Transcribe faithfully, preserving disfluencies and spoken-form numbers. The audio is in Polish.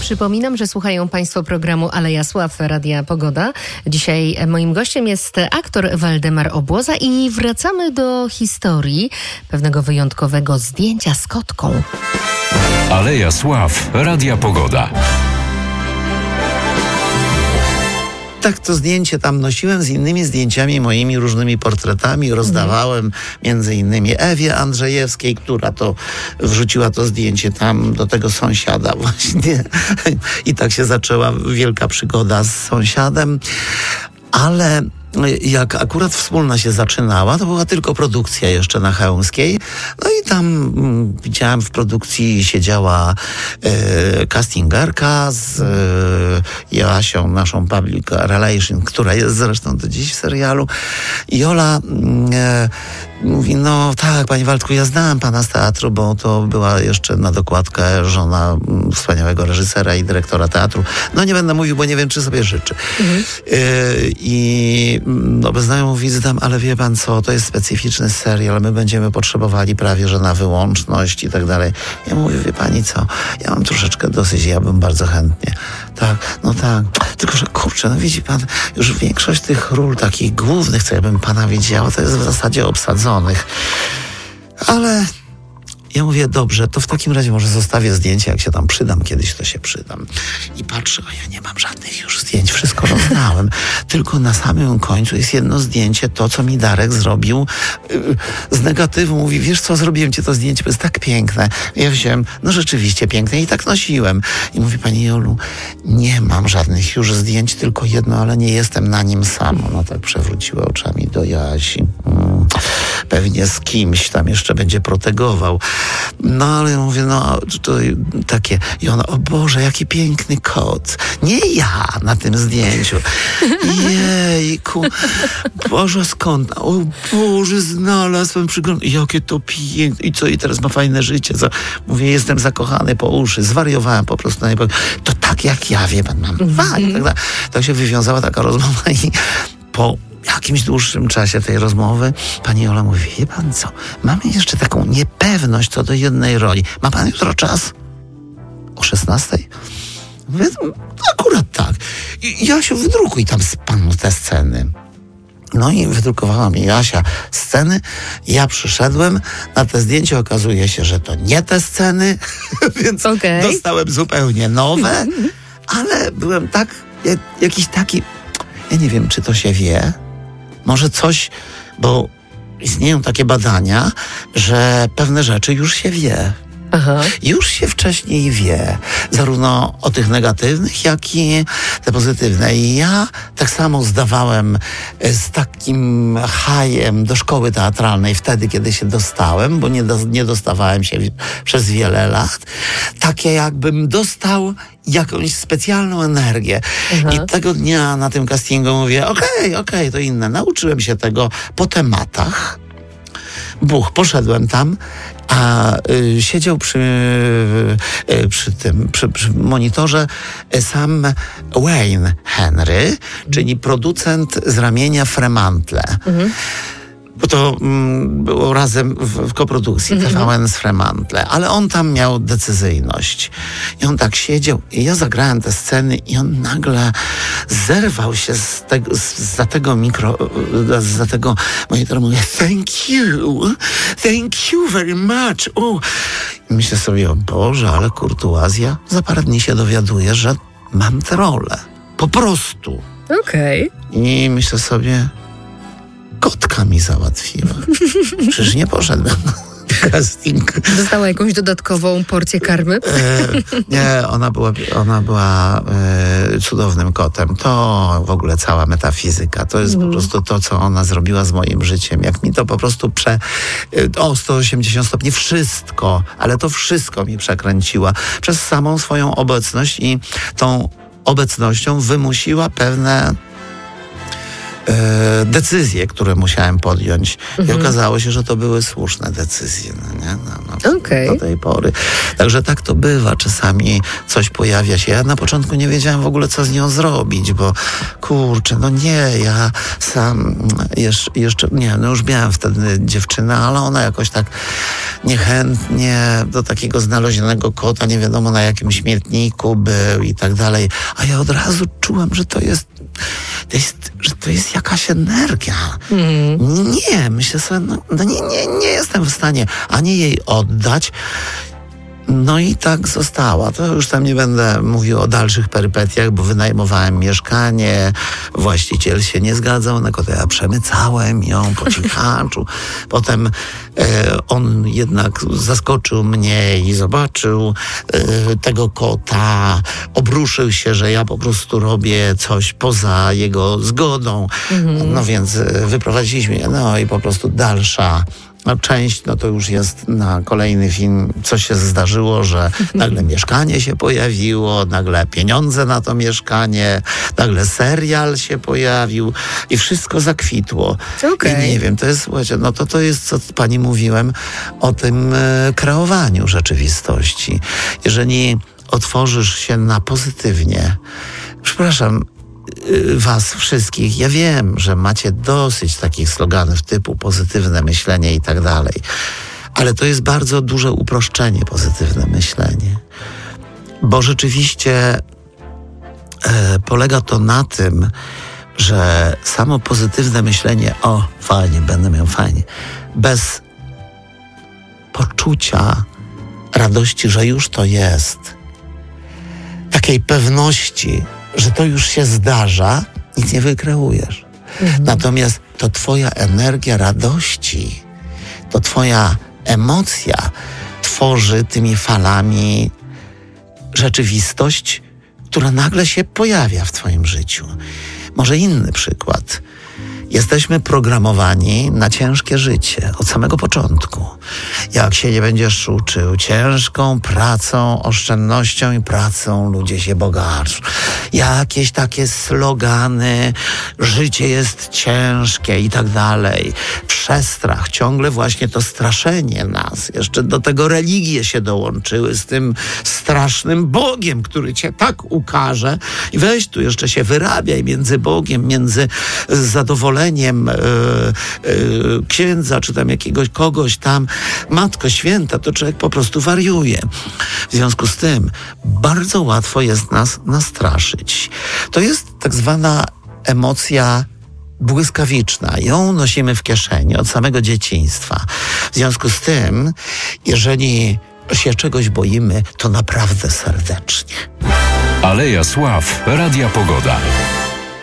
Przypominam, że słuchają Państwo programu Aleja Sław Radia Pogoda. Dzisiaj moim gościem jest aktor Waldemar Obłoza i wracamy do historii pewnego wyjątkowego zdjęcia z kotką. Aleja Sław Radia Pogoda. Tak, to zdjęcie tam nosiłem z innymi zdjęciami, moimi różnymi portretami. Rozdawałem między innymi Ewie Andrzejewskiej, która to wrzuciła to zdjęcie tam do tego sąsiada właśnie. I tak się zaczęła wielka przygoda z sąsiadem. Ale jak akurat wspólna się zaczynała, to była tylko produkcja jeszcze na Chełmskiej. No i tam mm, widziałem w produkcji siedziała e, castingerka z e, Joasią, naszą public relation, która jest zresztą do dziś w serialu. I Ola e, mówi, no tak, panie Waldku, ja znałem pana z teatru, bo to była jeszcze na dokładkę żona mm, wspaniałego reżysera i dyrektora teatru. No nie będę mówił, bo nie wiem, czy sobie życzy. Mhm. E, I no bez znajomu wizytam, ale wie pan co, to jest specyficzny serial, my będziemy potrzebowali prawie, że na wyłączność i tak dalej. Ja mówię, wie pani co, ja mam troszeczkę dosyć, ja bym bardzo chętnie. Tak, no tak, tylko że kurczę, no widzi pan, już większość tych ról takich głównych, co ja bym pana widziała, to jest w zasadzie obsadzonych. Ale ja mówię, dobrze, to w takim razie może zostawię zdjęcie, jak się tam przydam, kiedyś to się przydam. I patrzę, a ja nie mam żadnych już zdjęć, wszystko rozdałem. Tylko na samym końcu jest jedno zdjęcie, to co mi Darek zrobił yy, z negatywu. Mówi, wiesz co, zrobiłem ci to zdjęcie, bo jest tak piękne. Ja wziąłem, no rzeczywiście piękne i tak nosiłem. I mówi, pani Jolu, nie mam żadnych już zdjęć, tylko jedno, ale nie jestem na nim sam. Ona tak przewróciła oczami do Joasi. Hmm. Pewnie z kimś tam jeszcze będzie protegował. No ale ja mówię, no to takie. I ona, o Boże, jaki piękny kot. Nie ja na tym zdjęciu. Jejku. Boże, skąd? O Boże, znalazłem przygląd. Jakie to piękne. I co? I teraz ma fajne życie. Co? Mówię, jestem zakochany po uszy. Zwariowałem po prostu. To tak jak ja, wie pan, mam. Mm-hmm. Tak, tak, tak się wywiązała taka rozmowa i po jakimś dłuższym czasie tej rozmowy pani Ola mówi, wie pan co, mamy jeszcze taką niepewność co do jednej roli. Ma pan jutro czas? O szesnastej? Mówię, no, akurat tak. I Jasiu, wydrukuj tam z panu te sceny. No i wydrukowała mi Jasia sceny. Ja przyszedłem na te zdjęcie. Okazuje się, że to nie te sceny, więc okay. Dostałem zupełnie nowe, ale byłem tak, jak, jakiś taki, ja nie wiem, czy to się wie, może coś, bo istnieją takie badania, że pewne rzeczy już się wie. Aha. Już się wcześniej wie, zarówno o tych negatywnych, jak i te pozytywne. I ja tak samo zdawałem z takim hajem do szkoły teatralnej wtedy, kiedy się dostałem, bo nie, do, nie dostawałem się przez wiele lat. Takie jakbym dostał jakąś specjalną energię. Aha. I tego dnia na tym castingu mówię, okej, okay, okej, okay, to inne. Nauczyłem się tego po tematach. Buch, poszedłem tam, a y, siedział przy, y, przy tym, przy, przy monitorze sam Wayne Henry, czyli producent z ramienia Fremantle. Mhm. Bo to mm, było razem w, w koprodukcji mm-hmm. T V N z Fremantle, ale on tam miał decyzyjność. I on tak siedział i ja zagrałem te sceny i on nagle zerwał się z tego, z, za tego mikro, za tego monitora, mówię, thank you, thank you very much. O. I myślę sobie, o Boże, ale kurtuazja. Za parę dni się dowiaduję, że mam tę rolę. Po prostu. Okej. Okay. I myślę sobie, kotka mi załatwiła. Przecież nie poszedłem na casting. Dostała jakąś dodatkową porcję karmy? E, nie, ona była, ona była e, cudownym kotem. To w ogóle cała metafizyka. To jest mm. po prostu to, co ona zrobiła z moim życiem. Jak mi to po prostu prze... O, sto osiemdziesiąt stopni. Wszystko, ale to wszystko mi przekręciła. Przez samą swoją obecność i tą obecnością wymusiła pewne e, decyzje, które musiałem podjąć. Mhm. I okazało się, że to były słuszne decyzje. No, nie? No, no, Okej. do tej pory. Także tak to bywa. Czasami coś pojawia się. Ja na początku nie wiedziałem w ogóle, co z nią zrobić, bo kurczę, no nie, ja sam jeszcze, jeszcze nie, no już miałem wtedy dziewczynę, ale ona jakoś tak niechętnie do takiego znalezionego kota, nie wiadomo na jakim śmietniku był i tak dalej. A ja od razu czułem, że to jest, to jest że to jest jakaś energia. Mm. Nie, myślę sobie, no, no nie, nie, nie jestem w stanie ani jej oddać. No i tak została. To już tam nie będę mówił o dalszych perypetiach, bo wynajmowałem mieszkanie, właściciel się nie zgadzał, no to ja przemycałem ją po cichaczu. Potem e, on jednak zaskoczył mnie i zobaczył e, tego kota, obruszył się, że ja po prostu robię coś poza jego zgodą. Mhm. No więc e, wyprowadziliśmy je, no i po prostu dalsza No, część, no to już jest na kolejny film, co się zdarzyło, że nagle mieszkanie się pojawiło, nagle pieniądze na to mieszkanie, nagle serial się pojawił i wszystko zakwitło. Okay. I nie wiem, to jest, słuchajcie, no to to jest, co pani mówiłem o tym e, kreowaniu rzeczywistości. Jeżeli otworzysz się na pozytywnie, przepraszam, was wszystkich. Ja wiem, że macie dosyć takich sloganów typu pozytywne myślenie i tak dalej, ale to jest bardzo duże uproszczenie, pozytywne myślenie. Bo rzeczywiście e, polega to na tym, że samo pozytywne myślenie, o fajnie, będę miał fajnie, bez poczucia radości, że już to jest, takiej pewności, że to już się zdarza, nic nie wykreujesz. Mhm. Natomiast to twoja energia radości, to twoja emocja tworzy tymi falami rzeczywistość, która nagle się pojawia w twoim życiu. Może inny przykład. Jesteśmy programowani na ciężkie życie od samego początku. Jak się nie będziesz uczył ciężką pracą, oszczędnością i pracą, ludzie się bogacą. Jakieś takie slogany, życie jest ciężkie i tak dalej. Przestrach, ciągle właśnie to straszenie nas. Jeszcze do tego religie się dołączyły z tym strasznym Bogiem, który cię tak ukaże. I weź tu jeszcze się wyrabiaj między Bogiem, między zadowoleniem Yy, yy, księdza, czy tam jakiegoś kogoś tam, Matko Święta, to człowiek po prostu wariuje. W związku z tym bardzo łatwo jest nas nastraszyć. To jest tak zwana emocja błyskawiczna. Ją nosimy w kieszeni od samego dzieciństwa. W związku z tym, jeżeli się czegoś boimy, to naprawdę serdecznie. Aleja Sław, Radia Pogoda.